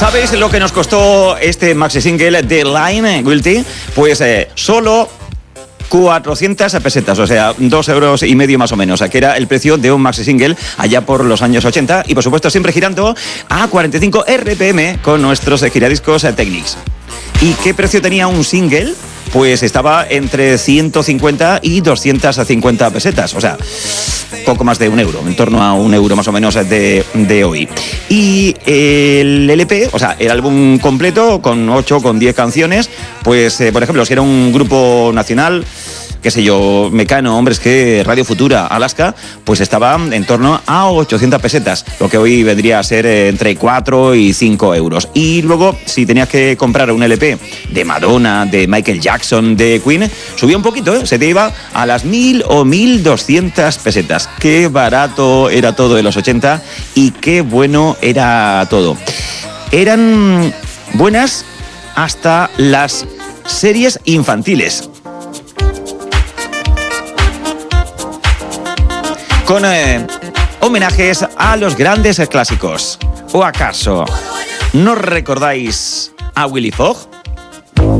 ¿Sabéis lo que nos costó este maxi single de Lime Guilty? Pues solo 400 pesetas, o sea, 2,5 € más o menos, que era el precio de un maxi single allá por los años 80 y por supuesto siempre girando a 45 RPM con nuestros giradiscos Technics. ¿Y qué precio tenía un single? Pues estaba entre 150 y 250 pesetas, o sea, poco más de €1, en torno a €1 más o menos de hoy. Y el LP, o sea, el álbum completo con 8, con 10 canciones, pues, por ejemplo, si era un grupo nacional, qué sé yo, Mecano, Hombres G, Radio Futura, Alaska, pues estaba en torno a 800 pesetas, lo que hoy vendría a ser entre 4 y 5 euros. Y luego, si tenías que comprar un LP de Madonna, de Michael Jackson, de Queen, subía un poquito, se te iba a las 1.000 o 1.200 pesetas. Qué barato era todo de los 80 y qué bueno era todo. Eran buenas hasta las series infantiles. Con homenajes a los grandes clásicos. ¿O acaso no recordáis a Willy Fogg?